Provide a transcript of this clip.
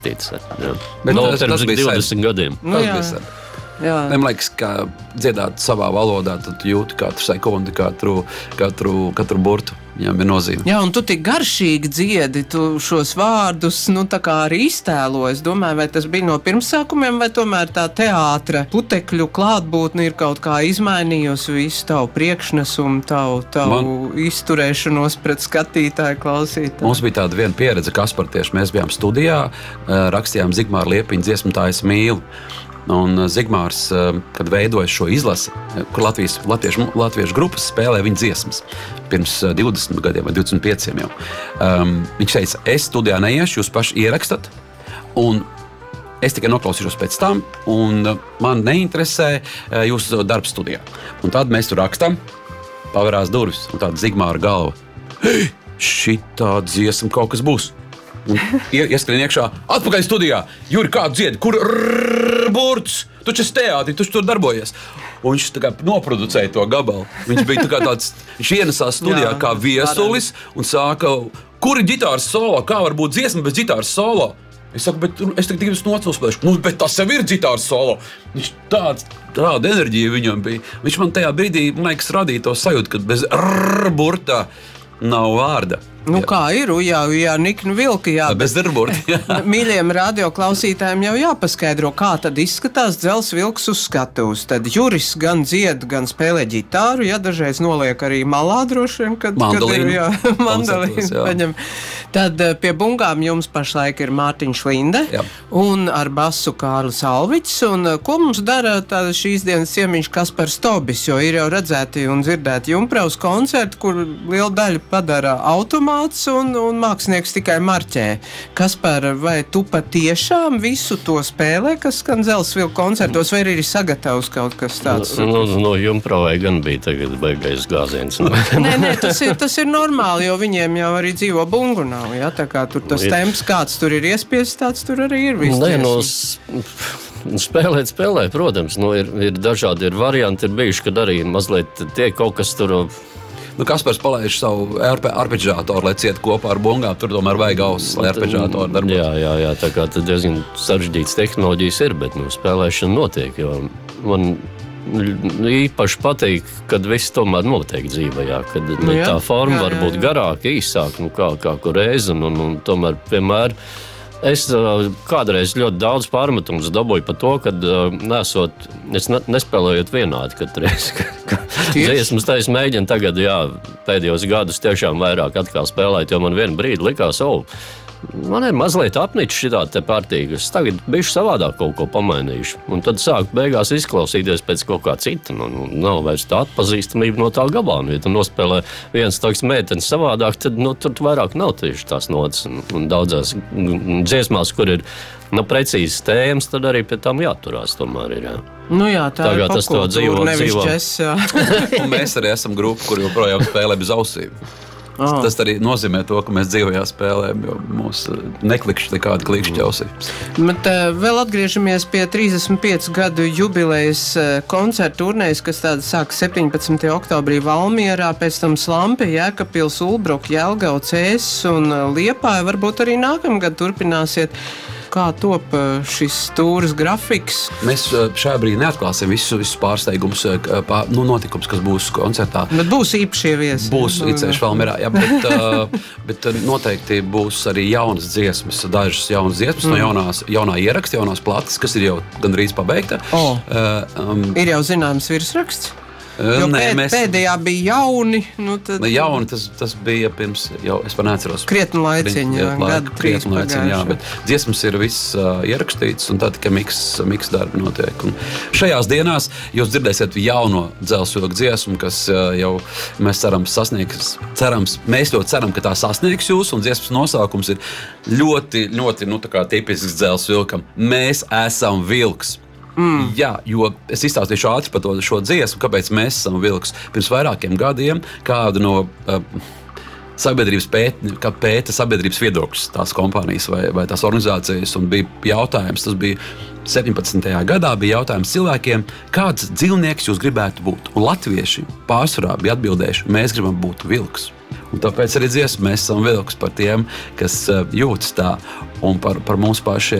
Pirms 20 gadiem. Man liekas, ka dziedāt savā valodā, tad jūti katru sekundi, katru burtu. Viņam ir nozīme. Jā, un tu tik garšīgi dziedi, tu šos vārdus, tā kā arī iztēlo. Es domāju, vai tas bija no pirmsākumiem, vai tomēr tā teātra putekļu klātbūtne ir kaut kā izmainījusi visu tavu priekšnesumu, tavu izturēšanos pret skatītāju, klausītāju. Mums bija tāda viena pieredze, Kaspar, tieši mēs bijām studijā, rakstījām Zigmāra Liepiņa dziesmu Tā es mīlu. Un Zigmārs, kad veidoja šo izlasi, kur latviešu grupas spēlē viņa dziesmas pirms 20 gadiem vai 25 jau. Viņš teica, es studijā neiešu, jūs paši ierakstat, un es tikai noklausīšos pēc tam, un man neinteresē jūsu darbs studijā. Un tad mēs tur rakstam, paverās durvis, un tāda Zigmāra galva. Hei, šitā dziesma kaut kas būs. Un ieskrien iekšā, atpakaļ studijā. Juri, kādu dziedi? Kur burts? Tu esi teātri, tu tur darbojies. Un viņš tā kā noproducēja to gabalu. Viņš bija tā kā tāds, viņš ienesās studijā kā viesulis un sāka, kur ir ģitāras solo? Kā var būt dziesma bez ģitāras solo? Es saku, bet es tikai nospēlēšu. Bet tas jau ir ģitāras solo. Viņš tāda enerģija viņam bija. Viņš man tajā brīdī, man liekas, radīja to sajūtu, ka bez burtā nav vārda. Kā ir? Jā, niknu vilki. Jā, bez darburti. Mīļiem radioklausītājiem jau jāpaskaidro, kā tad izskatās dzels vilks uz skatuves. Tad Juris gan dzied, gan spēlē ģitāru, dažreiz noliek arī malā droši vien, kad ir mandolīnu paņem. Tad pie bungām jums pašlaik ir Mārtiņš Linde un ar basu Kārlis Alviķis. Un ko mums dara šīs dienas ciemiņš Kaspars Tobis, jo ir jau redzēti un dzirdēti Jumpravas koncerti, kur liela daļa padara automāts un mākslinieks tikai marķē. Kaspar, vai tu patiešām visu to spēlē, kas skan dzels vilku koncertos, vai ir sagatavs kaut kas tāds? No Jumpravai gan bija tagad baigais gāziens. Nē, tas ir normāli, jo viņiem jau arī dzīvo bungu nav. Tā kā tur tas temps, kāds tur ir iespiests, tāds tur arī ir viss. Spēlēt, protams. Ir dažādi varianti, ir bijuši, kad arī mazliet tiek kaut kas tur. Kaspars palaiž savu arpeģātoru, lai ciet kopā ar bungām. Tur tomēr vajag ausis, lai arpeģātoru darbotos. Jā, tā kā tad diezgan sarežģītas tehnoloģijas ir, bet spēlēšana notiek. Man īpaši patīk, kad viss tomēr notiek dzīvē. Kad tā forma var būt garāka, īsāka, kā kur reiz. Un tomēr, piemēram, es kādreiz ļoti daudz pārmetumus dabūju par to, ka es nespēlējot vienādi katru reizi. Dziesmas tā es mēģinu tagad, pēdējos gadus tiešām vairāk atkal spēlēt, jo man vienu brīdi likās, man ir mazliet apnicis šitā te partija, es tagad bišķi savādāk kaut ko pamainīšu. Un tad sāku beigās izklausīties pēc kaut kā cita. Nav vairs tā atpazīstamība no tā gabala. Ja tu nospēlē viens tāds meitenes savādāk, tad tur vairāk nav tieši tās notas. Un daudzās dziesmās, kur ir precīzes tēmas, tad arī pie tām jāturās tomēr ir. Tā ir popkultūra, nevis džess. Un mēs arī esam grupa, kur joprojām spēlē bez ausīm. Tas arī nozīmē to, ka mēs dzīvajā spēlējam, jo mūs neklikšķi nekādi klikšķi ausīs. Bet vēl atgriežamies pie 35 gadu jubilejas koncertu turnējas, kas tāda sākas 17. oktobrī Valmierā, pēc tam Slampe, Jēkabpils, Ulbruka, Jelgava, Cēsis un Liepāja. Varbūt arī nākamgad turpināsiet. Kā top šis tūras grafiks? Mēs šajā brīdī neatklāsim visus pārsteigumus, notikums, kas būs koncertā. Bet būs īpašie viesi. Būs Icēšu Valmierā, bet noteikti būs arī jaunas dziesmas, dažas jaunas dziesmas no jaunā ieraksta, jaunās plates, kas ir jau gandrīz pabeigta. Ir jau zināms virsraksts? Jo pēdējā bija jauni. Jauni tas bija pirms, es pat neatceros. Krietnu laiciņu, gadu 3 pagājuši. Bet dziesmas ir viss ierakstīts un tā tikai miks darbi notiek. Un šajās dienās jūs dzirdēsiet jauno dzels vilku dziesmu, kas jau mēs mēs ļoti ceram, ka tā sasniegs jūs, un dziesmas nosaukums ir ļoti, ļoti tipisks dzels vilkam. Mēs esam vilks. Jā, jo es izstāstīšu ātri par šo dziesmu, kāpēc mēs esam vilks. Pirms vairākiem gadiem kādu no sabiedrības pēta sabiedrības viedokļus tās kompānijas vai tās organizācijas, un bija jautājums, tas bija 17. gadā, bija jautājums cilvēkiem, kāds dzīvnieks jūs gribētu būt. Un latvieši pārsvarā bija atbildējuši, mēs gribam būt vilks. Un tāpēc arī dziesma mēs esam vilks par tiem, kas jūtas tā, un par mums pašiem.